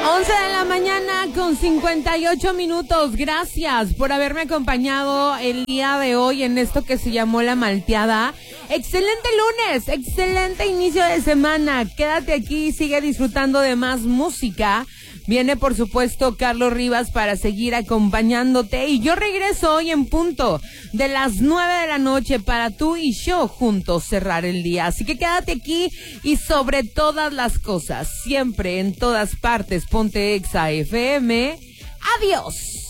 11 de la mañana con 58 minutos. Gracias por haberme acompañado el día de hoy en esto que se llamó La Malteada. Excelente lunes, excelente inicio de semana. Quédate aquí y sigue disfrutando de más música. Viene, por supuesto, Carlos Rivas para seguir acompañándote. Y yo regreso hoy en punto de las 9 de la noche para tú y yo juntos cerrar el día. Así que quédate aquí y sobre todas las cosas, siempre, en todas partes, ponte Exa FM. ¡Adiós!